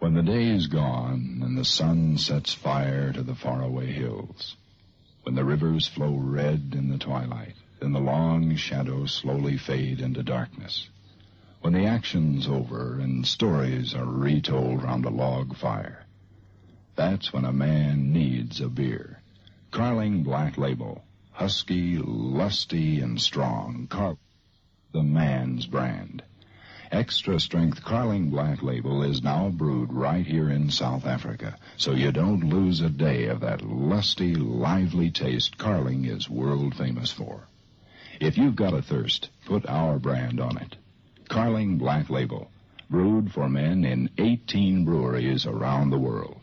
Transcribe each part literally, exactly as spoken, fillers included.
When the day is gone and the sun sets fire to the faraway hills, when the rivers flow red in the twilight and the long shadows slowly fade into darkness, when the action's over and stories are retold round a log fire, that's when a man needs a beer. Carling Black Label, husky, lusty, and strong. Car- the man's brand. Extra strength Carling Black Label is now brewed right here in South Africa, so you don't lose a day of that lusty, lively taste Carling is world famous for. If you've got a thirst, put our brand on it. Carling Black Label, brewed for men in eighteen breweries around the world.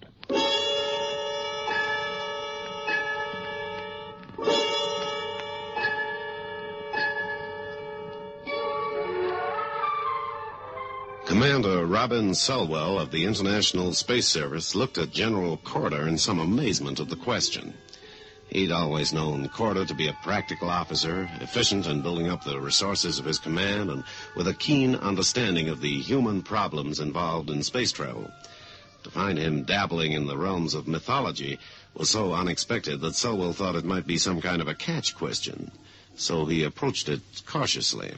Commander Robin Selwell of the International Space Service looked at General Corder in some amazement at the question. He'd always known Corder to be a practical officer, efficient in building up the resources of his command, and with a keen understanding of the human problems involved in space travel. To find him dabbling in the realms of mythology was so unexpected that Selwell thought it might be some kind of a catch question. So he approached it cautiously.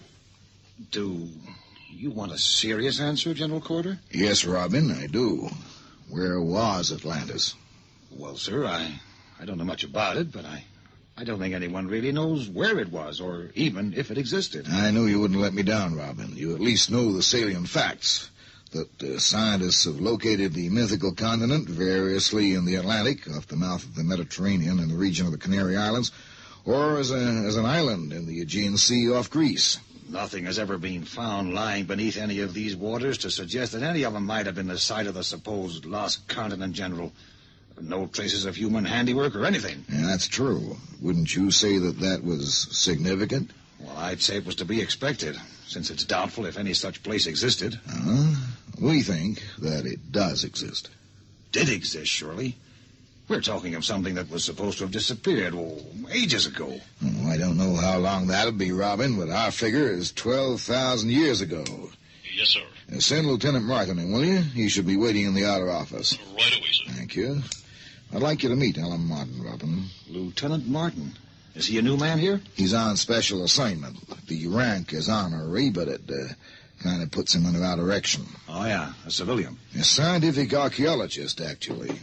Do you want a serious answer, General Corder? Yes, Robin, I do. Where was Atlantis? Well, sir, I, I don't know much about it, but I, I don't think anyone really knows where it was, or even if it existed. I knew you wouldn't let me down, Robin. You at least know the salient facts. That uh, scientists have located the mythical continent variously in the Atlantic, off the mouth of the Mediterranean in the region of the Canary Islands, or as, a, as an island in the Aegean Sea off Greece. Nothing has ever been found lying beneath any of these waters to suggest that any of them might have been the site of the supposed lost continent, General. No traces of human handiwork or anything. Yeah, that's true. Wouldn't you say that that was significant? Well, I'd say it was to be expected, since it's doubtful if any such place existed. Uh-huh. We think that it does exist. Did exist, surely. We're talking of something that was supposed to have disappeared, oh, ages ago. Oh, I don't know how long that'll be, Robin, but our figure is twelve thousand years ago. Yes, sir. Uh, send Lieutenant Martin in, will you? He should be waiting in the outer office. Right away, sir. Thank you. I'd like you to meet Alan Martin, Robin. Lieutenant Martin? Is he a new man here? He's on special assignment. The rank is honorary, but it uh, kind of puts him under our direction. Oh, yeah, a civilian. A scientific archaeologist, actually.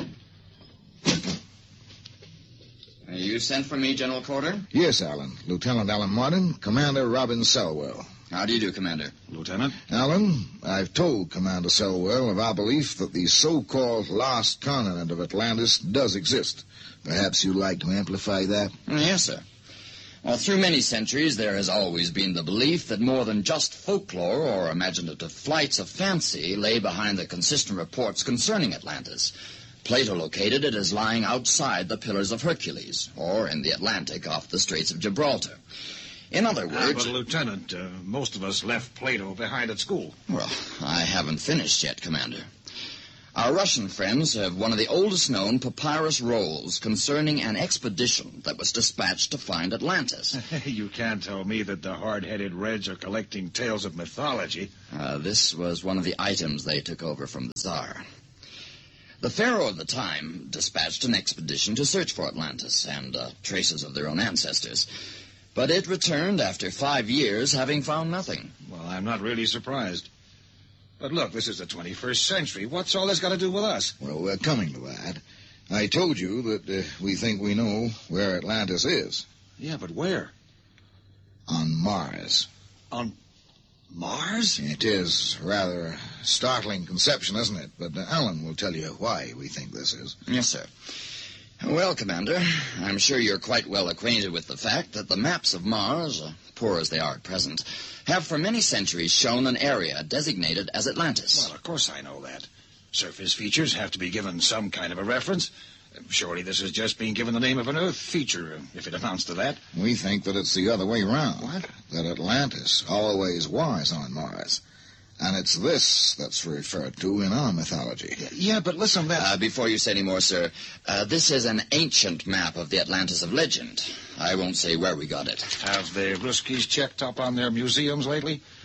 You sent for me, General Corder? Yes, Alan. Lieutenant Alan Martin, Commander Robin Selwell. How do you do, Commander? Lieutenant? Alan, I've told Commander Selwell of our belief that the so-called lost continent of Atlantis does exist. Perhaps you'd like to amplify that? Yes, sir. Well, through many centuries, there has always been the belief that more than just folklore or imaginative flights of fancy lay behind the consistent reports concerning Atlantis. Plato located it as lying outside the Pillars of Hercules, or in the Atlantic off the Straits of Gibraltar. In other words... Ah, but, Lieutenant, uh, most of us left Plato behind at school. Well, I haven't finished yet, Commander. Our Russian friends have one of the oldest known papyrus rolls concerning an expedition that was dispatched to find Atlantis. You can't tell me that the hard-headed Reds are collecting tales of mythology. Uh, this was one of the items they took over from the Tsar. The pharaoh of the time dispatched an expedition to search for Atlantis and uh, traces of their own ancestors. But it returned after five years, having found nothing. Well, I'm not really surprised. But look, this is the twenty-first century. What's all this got to do with us? Well, we're coming to that. I told you that uh, we think we know where Atlantis is. Yeah, but where? On Mars. On Mars? It is rather a startling conception, isn't it? But uh, Alan will tell you why we think this is. Yes, sir. Well, Commander, I'm sure you're quite well acquainted with the fact that the maps of Mars, uh, poor as they are at present, have for many centuries shown an area designated as Atlantis. Well, of course I know that. Surface features have to be given some kind of a reference. Surely this is just being given the name of an Earth feature, if it amounts to that. We think that it's the other way around. What? That Atlantis always was on Mars. And it's this that's referred to in our mythology. Yeah, but listen, that... Uh, before you say any more, sir, uh, this is an ancient map of the Atlantis of legend. I won't say where we got it. Have the Ruskies checked up on their museums lately?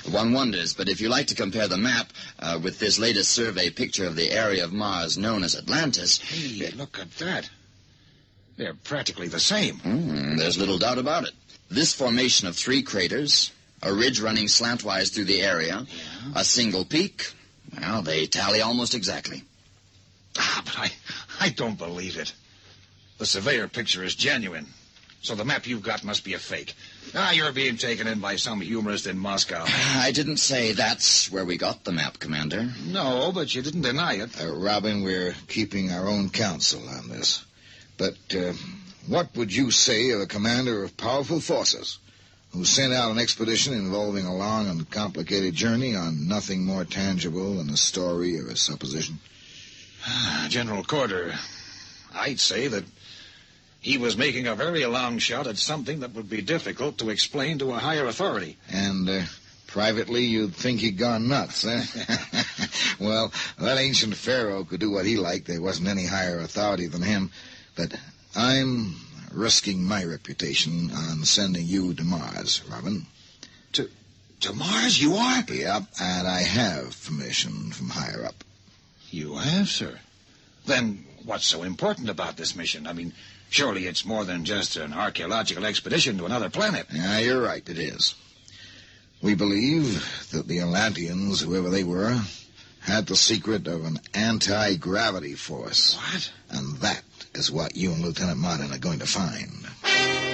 One wonders, but if you like to compare the map uh, with this latest survey picture of the area of Mars known as Atlantis... Hey, look at that. They're practically the same. Mm, there's little doubt about it. This formation of three craters, a ridge running slantwise through the area, yeah. a single peak, well, they tally almost exactly. Ah, but I, I don't believe it. The surveyor picture is genuine. So the map you've got must be a fake. Ah, you're being taken in by some humorist in Moscow. I didn't say that's where we got the map, Commander. No, but you didn't deny it. Uh, Robin, we're keeping our own counsel on this. But uh, what would you say of a commander of powerful forces who sent out an expedition involving a long and complicated journey on nothing more tangible than a story or a supposition? General Corder, I'd say that he was making a very long shot at something that would be difficult to explain to a higher authority. And uh, privately, you'd think he'd gone nuts, eh? Well, that ancient pharaoh could do what he liked. There wasn't any higher authority than him. But I'm risking my reputation on sending you to Mars, Robin. To, to Mars, you are? Yep, and I have permission from higher up. You have, sir? Then what's so important about this mission? I mean, surely it's more than just an archaeological expedition to another planet. Yeah, you're right, it is. We believe that the Atlanteans, whoever they were, had the secret of an anti-gravity force. What? And that is what you and Lieutenant Martin are going to find.